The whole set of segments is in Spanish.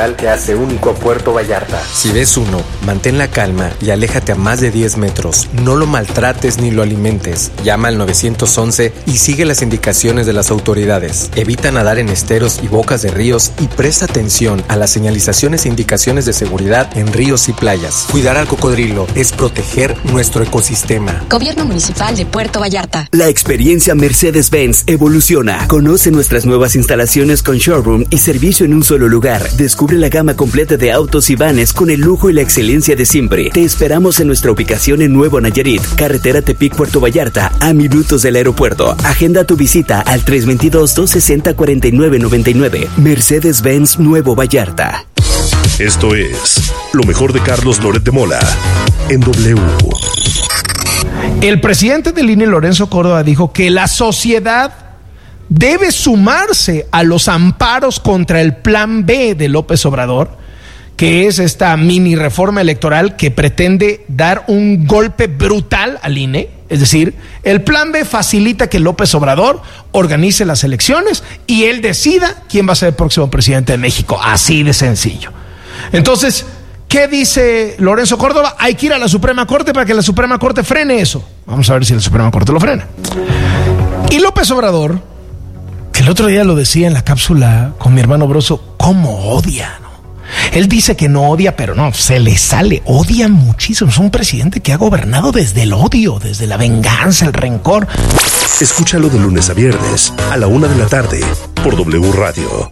que hace único a Puerto Vallarta. Si ves uno, mantén la calma y aléjate a más de 10 metros. No lo maltrates ni lo alimentes. Llama al 911 y sigue las indicaciones de las autoridades. Evita nadar en esteros y bocas de ríos y presta atención a las señalizaciones e indicaciones de seguridad en ríos y playas. Cuidar al cocodrilo es proteger nuestro ecosistema. Gobierno Municipal de Puerto Vallarta. La experiencia Mercedes-Benz evoluciona. Conoce nuestras nuevas instalaciones con showroom y servicio en un solo lugar. Descubre la gama completa de autos y vanes con el lujo y la excelencia de siempre. Te esperamos en nuestra ubicación en Nuevo Nayarit, carretera Tepic-Puerto Vallarta, a minutos del aeropuerto. Agenda tu visita al 322-260-4999. Mercedes-Benz Nuevo Vallarta. Esto es lo mejor de Carlos Loret de Mola en W. El presidente del INE, Lorenzo Córdoba, dijo que la sociedad debe sumarse a los amparos contra el Plan B de López Obrador, que es esta mini reforma electoral que pretende dar un golpe brutal al INE. Es decir, el Plan B facilita que López Obrador organice las elecciones y él decida quién va a ser el próximo presidente de México. Así de sencillo. Entonces, ¿qué dice Lorenzo Córdoba? Hay que ir a la Suprema Corte para que la Suprema Corte frene eso. Vamos a ver si la Suprema Corte lo frena. Y López Obrador, que el otro día lo decía en la cápsula con mi hermano Broso, ¿cómo odia? ¿No? Él dice que no odia, pero no, se le sale, odia muchísimo. Es un presidente que ha gobernado desde el odio, desde la venganza, el rencor. Escúchalo de lunes a viernes a la 1:00 p.m. por W Radio.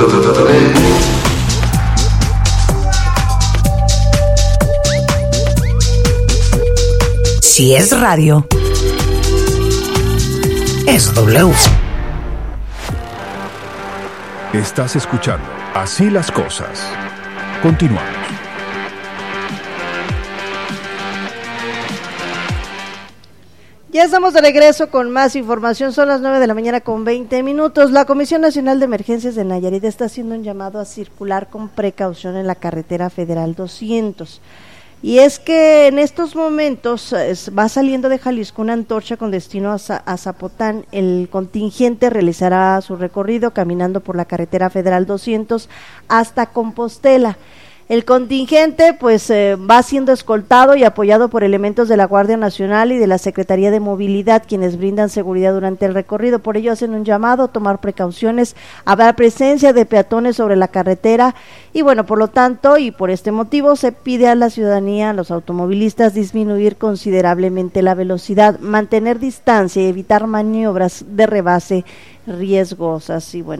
Si es radio, es W. Estás escuchando Así las Cosas. Continuamos. Ya estamos de regreso con más información. Son las 9:20 a.m. La Comisión Nacional de Emergencias de Nayarit está haciendo un llamado a circular con precaución en la carretera federal 200. Y es que en estos momentos va saliendo de Jalisco una antorcha con destino a Zapotán. El contingente realizará su recorrido caminando por la carretera federal 200 hasta Compostela. El contingente va siendo escoltado y apoyado por elementos de la Guardia Nacional y de la Secretaría de Movilidad, quienes brindan seguridad durante el recorrido. Por ello hacen un llamado a tomar precauciones. Habrá presencia de peatones sobre la carretera y por lo tanto y por este motivo se pide a la ciudadanía, a los automovilistas, disminuir considerablemente la velocidad, mantener distancia y evitar maniobras de rebase riesgosas. Y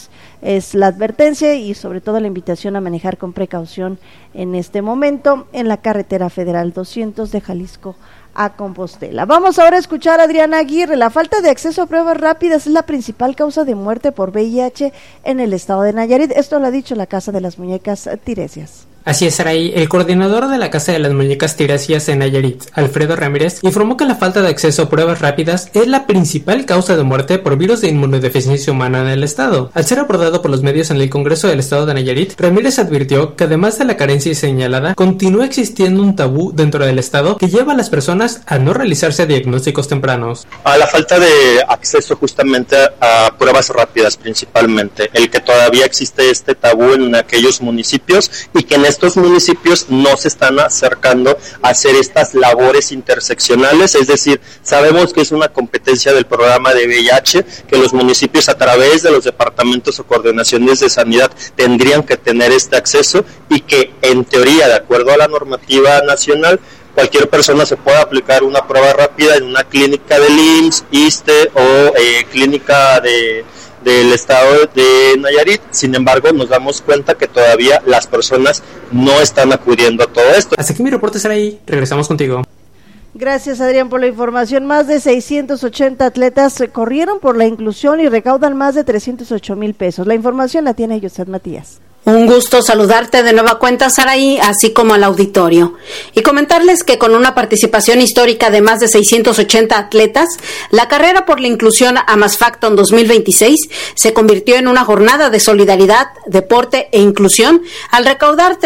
es la advertencia y sobre todo la invitación a manejar con precaución en este momento en la carretera federal 200 de Jalisco a Compostela. Vamos ahora a escuchar a Adriana Aguirre. La falta de acceso a pruebas rápidas es la principal causa de muerte por VIH en el estado de Nayarit. Esto lo ha dicho la Casa de las Muñecas Tiresias. Así es, Saraí. El coordinador de la Casa de las Muñecas Tiresias en Nayarit, Alfredo Ramírez, informó que la falta de acceso a pruebas rápidas es la principal causa de muerte por virus de inmunodeficiencia humana en el estado. Al ser abordado por los medios en el Congreso del Estado de Nayarit, Ramírez advirtió que además de la carencia señalada, continúa existiendo un tabú dentro del estado que lleva a las personas a no realizarse diagnósticos tempranos. A la falta de acceso justamente a pruebas rápidas principalmente, el que todavía existe este tabú en aquellos municipios y que en estos municipios no se están acercando a hacer estas labores interseccionales, es decir, sabemos que es una competencia del programa de VIH, que los municipios a través de los departamentos o coordinaciones de sanidad tendrían que tener este acceso y que en teoría, de acuerdo a la normativa nacional, cualquier persona se puede aplicar una prueba rápida en una clínica del IMSS, ISSSTE o clínica del estado de Nayarit. Sin embargo, nos damos cuenta que todavía las personas no están acudiendo a todo esto. Hasta aquí mi reporte, Saraí. Regresamos contigo. Gracias, Adrián, por la información. Más de 680 atletas corrieron por la inclusión y recaudan más de 308,000 pesos. La información la tiene José Matías. Un gusto saludarte de nueva cuenta, Saraí, así como al auditorio. Y comentarles que con una participación histórica de más de 680 atletas, la carrera por la inclusión AMASFACTON 2026 se convirtió en una jornada de solidaridad, deporte e inclusión al recaudar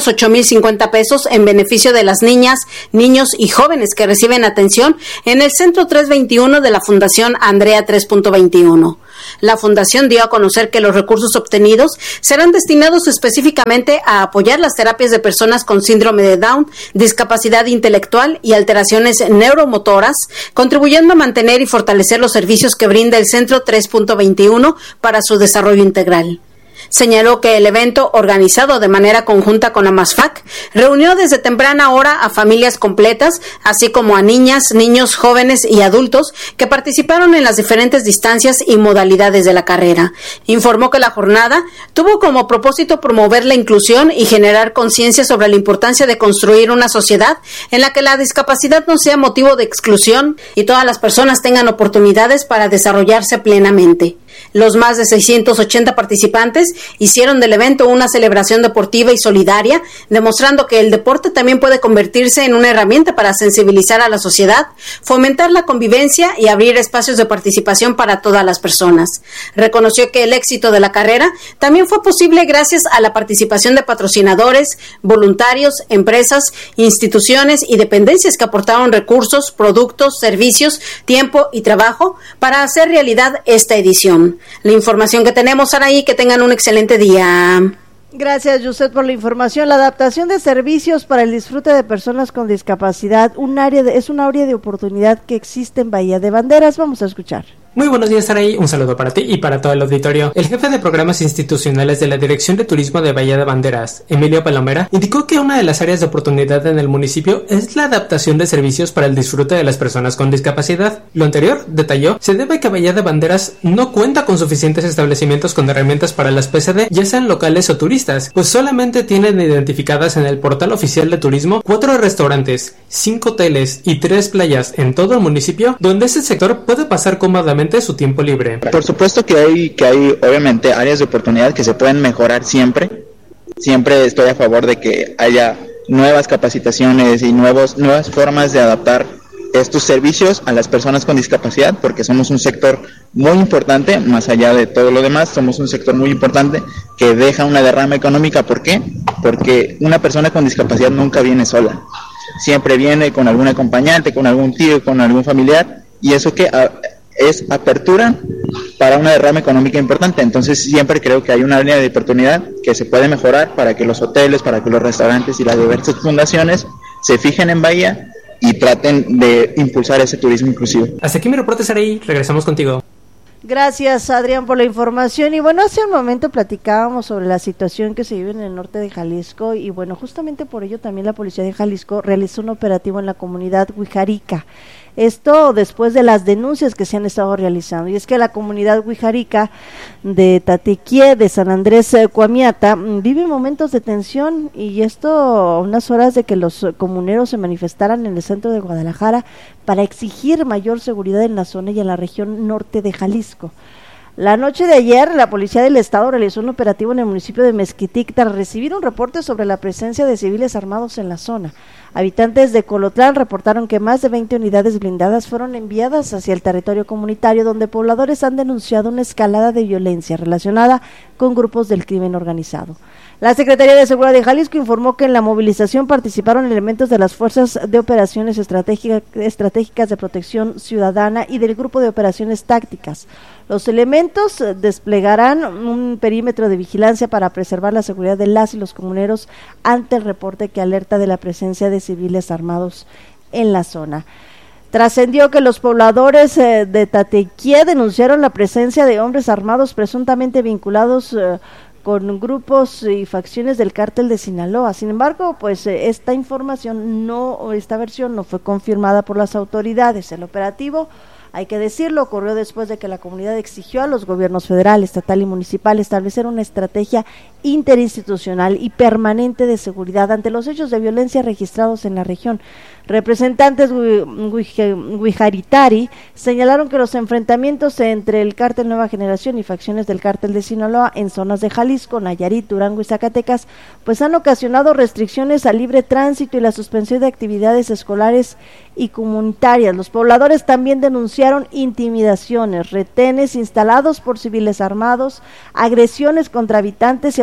308,050 pesos en beneficio de las niñas, niños y jóvenes que reciben atención en el Centro 321 de la Fundación Andrea 3.21. La fundación dio a conocer que los recursos obtenidos serán destinados específicamente a apoyar las terapias de personas con síndrome de Down, discapacidad intelectual y alteraciones neuromotoras, contribuyendo a mantener y fortalecer los servicios que brinda el Centro 3.21 para su desarrollo integral. Señaló que el evento, organizado de manera conjunta con la MASFAC, reunió desde temprana hora a familias completas, así como a niñas, niños, jóvenes y adultos que participaron en las diferentes distancias y modalidades de la carrera. Informó que la jornada tuvo como propósito promover la inclusión y generar conciencia sobre la importancia de construir una sociedad en la que la discapacidad no sea motivo de exclusión y todas las personas tengan oportunidades para desarrollarse plenamente. Los más de 680 participantes hicieron del evento una celebración deportiva y solidaria, demostrando que el deporte también puede convertirse en una herramienta para sensibilizar a la sociedad, fomentar la convivencia y abrir espacios de participación para todas las personas. Reconoció que el éxito de la carrera también fue posible gracias a la participación de patrocinadores, voluntarios, empresas, instituciones y dependencias que aportaron recursos, productos, servicios, tiempo y trabajo para hacer realidad esta edición. La información que tenemos, Saraí, que tengan un excelente día. Gracias, Yuset, por la información. La adaptación de servicios para el disfrute de personas con discapacidad, es un área de oportunidad que existe en Bahía de Banderas. Vamos a escuchar. Muy buenos días, Saraí. Un saludo para ti y para todo el auditorio. El jefe de programas institucionales de la Dirección de Turismo de Bahía de Banderas, Emilio Palomera, indicó que una de las áreas de oportunidad en el municipio es la adaptación de servicios para el disfrute de las personas con discapacidad. Lo anterior, detalló, se debe a que Bahía de Banderas no cuenta con suficientes establecimientos con herramientas para las PCD, ya sean locales o turistas, pues solamente tienen identificadas en el portal oficial de turismo 4 restaurantes, 5 hoteles y 3 playas en todo el municipio, donde ese sector puede pasar cómodamente su tiempo libre. Por supuesto que hay obviamente áreas de oportunidad que se pueden mejorar siempre. Siempre estoy a favor de que haya nuevas capacitaciones y nuevas formas de adaptar estos servicios a las personas con discapacidad, porque somos un sector muy importante, más allá de todo lo demás, somos un sector muy importante que deja una derrama económica. ¿Por qué? Porque una persona con discapacidad nunca viene sola. Siempre viene con algún acompañante, con algún tío, con algún familiar, y eso que es apertura para una derrama económica importante. Entonces siempre creo que hay una área de oportunidad que se puede mejorar para que los hoteles, para que los restaurantes y las diversas fundaciones se fijen en Bahía y traten de impulsar ese turismo inclusivo. Hasta aquí mi reporte, Saraí. Regresamos contigo. Gracias, Adrián, por la información. Y bueno, hace un momento platicábamos sobre la situación que se vive en el norte de Jalisco y bueno, justamente por ello también la policía de Jalisco realizó un operativo en la comunidad Huijarica. Esto después de las denuncias que se han estado realizando, y es que la comunidad huijarica de Tatequie, de San Andrés Cuamiata, vive momentos de tensión, y esto a unas horas de que los comuneros se manifestaran en el centro de Guadalajara para exigir mayor seguridad en la zona y en la región norte de Jalisco. La noche de ayer, la Policía del Estado realizó un operativo en el municipio de Mezquitic tras recibir un reporte sobre la presencia de civiles armados en la zona. Habitantes de Colotlán reportaron que más de 20 unidades blindadas fueron enviadas hacia el territorio comunitario, donde pobladores han denunciado una escalada de violencia relacionada con grupos del crimen organizado. La Secretaría de Seguridad de Jalisco informó que en la movilización participaron elementos de las Fuerzas de Operaciones Estratégicas de Protección Ciudadana y del Grupo de Operaciones Tácticas. Los elementos desplegarán un perímetro de vigilancia para preservar la seguridad de las y los comuneros ante el reporte que alerta de la presencia de civiles armados en la zona. Trascendió que los pobladores de Tatequie denunciaron la presencia de hombres armados presuntamente vinculados con grupos y facciones del cártel de Sinaloa. Sin embargo, pues esta versión no fue confirmada por las autoridades. El operativo, hay que decirlo, ocurrió después de que la comunidad exigió a los gobiernos federal, estatal y municipal establecer una estrategia interinstitucional y permanente de seguridad ante los hechos de violencia registrados en la región. Representantes huijaritari señalaron que los enfrentamientos entre el cártel Nueva Generación y facciones del cártel de Sinaloa en zonas de Jalisco, Nayarit, Durango y Zacatecas pues han ocasionado restricciones al libre tránsito y la suspensión de actividades escolares y comunitarias. Los pobladores también denunciaron intimidaciones, retenes instalados por civiles armados, agresiones contra habitantes y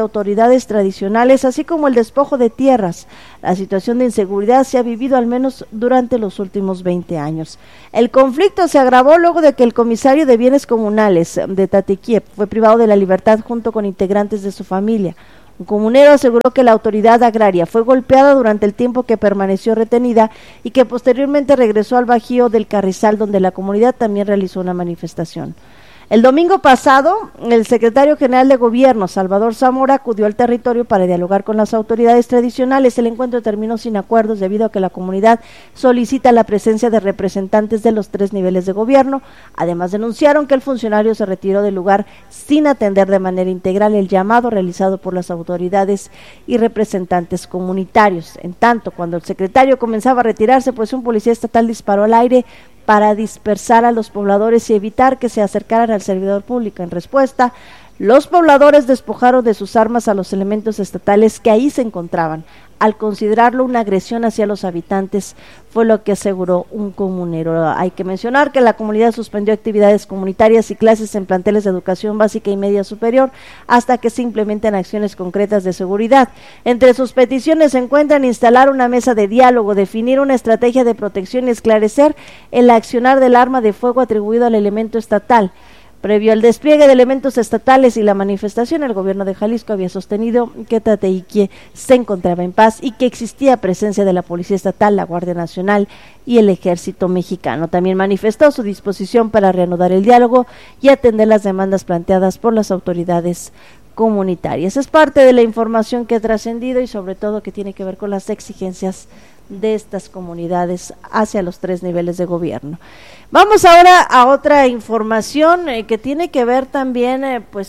autoridades tradicionales, así como el despojo de tierras. La situación de inseguridad se ha vivido al menos durante los últimos 20 años. El conflicto se agravó luego de que el comisario de bienes comunales de Tatiquiep fue privado de la libertad junto con integrantes de su familia. Un comunero aseguró que la autoridad agraria fue golpeada durante el tiempo que permaneció retenida y que posteriormente regresó al Bajío del Carrizal, donde la comunidad también realizó una manifestación. El domingo pasado, el secretario general de Gobierno, Salvador Zamora, acudió al territorio para dialogar con las autoridades tradicionales. El encuentro terminó sin acuerdos debido a que la comunidad solicita la presencia de representantes de los 3 niveles de gobierno. Además, denunciaron que el funcionario se retiró del lugar sin atender de manera integral el llamado realizado por las autoridades y representantes comunitarios. En tanto, cuando el secretario comenzaba a retirarse, pues un policía estatal disparó al aire para dispersar a los pobladores y evitar que se acercaran al servidor público. En respuesta, los pobladores despojaron de sus armas a los elementos estatales que ahí se encontraban. Al considerarlo una agresión hacia los habitantes, fue lo que aseguró un comunero. Hay que mencionar que la comunidad suspendió actividades comunitarias y clases en planteles de educación básica y media superior hasta que se implementen acciones concretas de seguridad. Entre sus peticiones se encuentran instalar una mesa de diálogo, definir una estrategia de protección y esclarecer el accionar del arma de fuego atribuido al elemento estatal. Previo al despliegue de elementos estatales y la manifestación, el gobierno de Jalisco había sostenido que Tateiquie se encontraba en paz y que existía presencia de la Policía Estatal, la Guardia Nacional y el Ejército Mexicano. También manifestó su disposición para reanudar el diálogo y atender las demandas planteadas por las autoridades comunitarias. Es parte de la información que ha trascendido y sobre todo que tiene que ver con las exigencias de estas comunidades hacia los 3 niveles de gobierno. Vamos ahora a otra información que tiene que ver también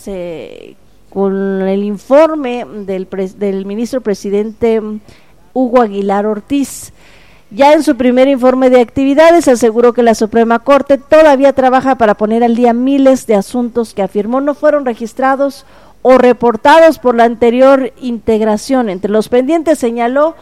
con el informe del ministro presidente Hugo Aguilar Ortiz. Ya en su primer informe de actividades aseguró que la Suprema Corte todavía trabaja para poner al día miles de asuntos que afirmó no fueron registrados o reportados por la anterior integración. Entre los pendientes señaló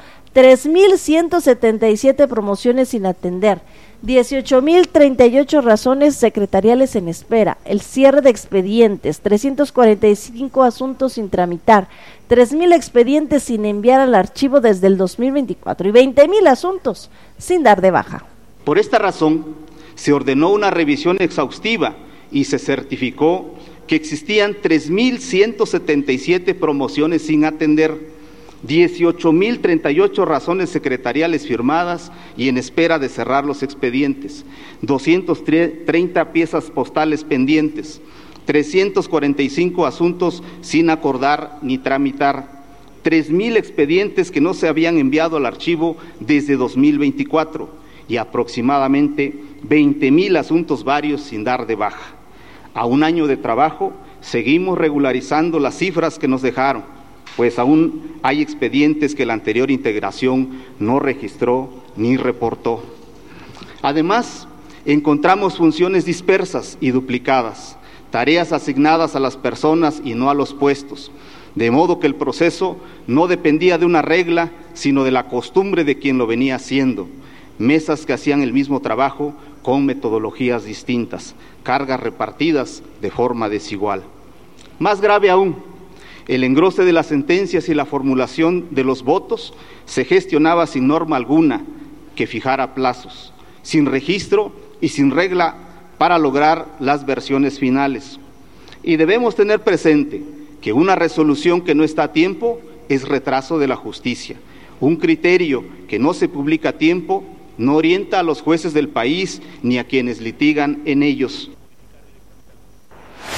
3,177 promociones sin atender, 18,038 razones secretariales en espera, el cierre de expedientes, 345 asuntos sin tramitar, 3,000 expedientes sin enviar al archivo desde el 2024 y 20,000 asuntos sin dar de baja. Por esta razón, se ordenó una revisión exhaustiva y se certificó que existían 3,177 promociones sin atender, 18,038 razones secretariales firmadas y en espera de cerrar los expedientes, 230 piezas postales pendientes, 345 asuntos sin acordar ni tramitar, 3,000 expedientes que no se habían enviado al archivo desde 2024 y aproximadamente 20,000 asuntos varios sin dar de baja. A un año de trabajo, seguimos regularizando las cifras que nos dejaron, pues aún hay expedientes que la anterior integración no registró ni reportó. Además, encontramos funciones dispersas y duplicadas, tareas asignadas a las personas y no a los puestos, de modo que el proceso no dependía de una regla, sino de la costumbre de quien lo venía haciendo, mesas que hacían el mismo trabajo con metodologías distintas, cargas repartidas de forma desigual. Más grave aún, el engrose de las sentencias y la formulación de los votos se gestionaba sin norma alguna que fijara plazos, sin registro y sin regla para lograr las versiones finales. Y debemos tener presente que una resolución que no está a tiempo es retraso de la justicia. Un criterio que no se publica a tiempo no orienta a los jueces del país ni a quienes litigan en ellos.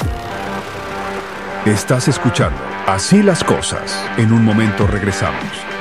Estás escuchando Así las cosas. En un momento regresamos.